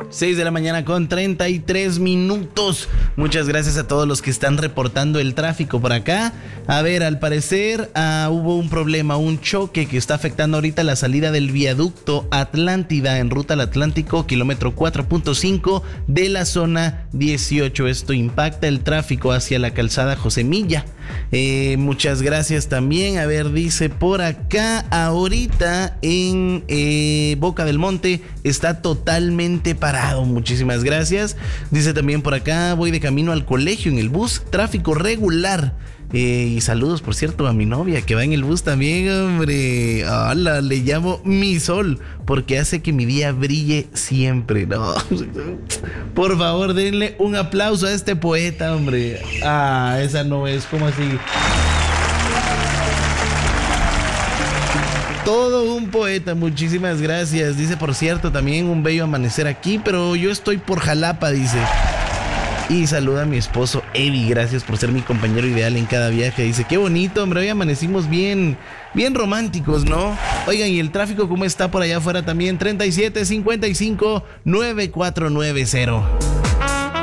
6 de la mañana con 33 minutos. Muchas gracias a todos los que están reportando el tráfico por acá. A ver, al parecer hubo un problema, un choque que está afectando ahorita la salida del viaducto Atlántida en ruta al Atlántico, kilómetro 4.5 de la zona 18. Esto impacta el tráfico hacia la calzada José Milla. Muchas gracias también. A ver, dice por acá, ahorita en Boca del Monte está totalmente parado. Muchísimas gracias. Dice también por acá, voy de camino al colegio en el bus, tráfico regular. Y saludos, por cierto, a mi novia que va en el bus también, hombre. Hola, le llamo mi sol porque hace que mi día brille siempre. No, por favor, denle un aplauso a este poeta, hombre. Esa no es como así. Todo un poeta, muchísimas gracias. Dice, por cierto, también un bello amanecer aquí, pero yo estoy por Jalapa, dice. Y saluda a mi esposo Evi, gracias por ser mi compañero ideal en cada viaje. Dice, qué bonito, hombre, hoy amanecimos bien románticos, ¿no? Oigan, ¿y el tráfico cómo está por allá afuera también? 37 55 9490.